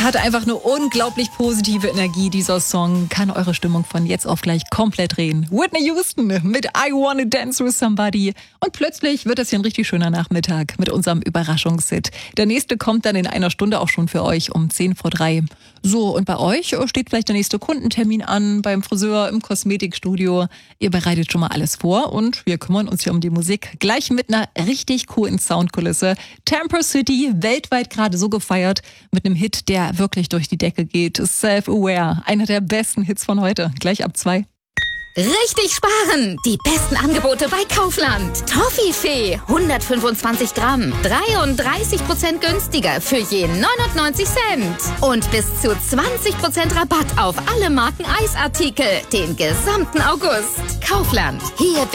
Hat einfach eine unglaublich positive Energie, dieser Song. Kann eure Stimmung von jetzt auf gleich komplett drehen. Whitney Houston mit I Wanna Dance With Somebody. Und plötzlich wird das hier ein richtig schöner Nachmittag mit unserem Überraschungshit. Der nächste kommt dann in einer Stunde auch schon für euch um 2:10. So, und bei euch steht vielleicht der nächste Kundentermin an, beim Friseur, im Kosmetikstudio. Ihr bereitet schon mal alles vor und wir kümmern uns hier um die Musik. Gleich mit einer richtig coolen Soundkulisse. Tampa City, weltweit gerade so gefeiert, mit einem Hit, der wirklich durch die Decke geht. Self-Aware, einer der besten Hits von heute. Gleich ab 2. Richtig sparen! Die besten Angebote bei Kaufland. Toffifee, 125 Gramm, 33% günstiger für je 99 Cent. Und bis zu 20% Rabatt auf alle Marken Eisartikel den gesamten August. Kaufland, hier